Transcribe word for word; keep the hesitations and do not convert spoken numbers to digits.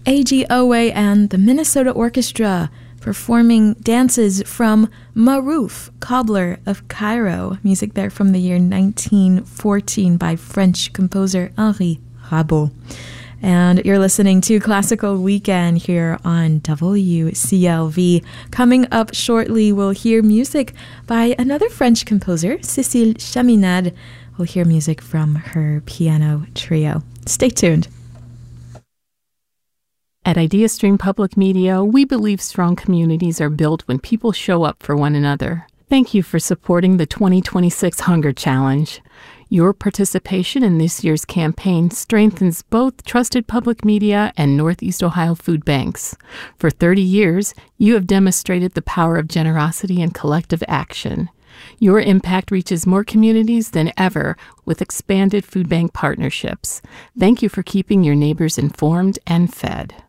A G O A and the Minnesota Orchestra performing dances from Marouf, Cobbler of Cairo. Music there from the year nineteen fourteen by French composer Henri Rabault. And you're listening to Classical Weekend here on W C L V. Coming up shortly, we'll hear music by another French composer, Cécile Chaminade. We'll hear music from her piano trio. Stay tuned. At IdeaStream Public Media, we believe strong communities are built when people show up for one another. Thank you for supporting the twenty twenty-six Hunger Challenge. Your participation in this year's campaign strengthens both trusted public media and Northeast Ohio food banks. For thirty years, you have demonstrated the power of generosity and collective action. Your impact reaches more communities than ever with expanded food bank partnerships. Thank you for keeping your neighbors informed and fed.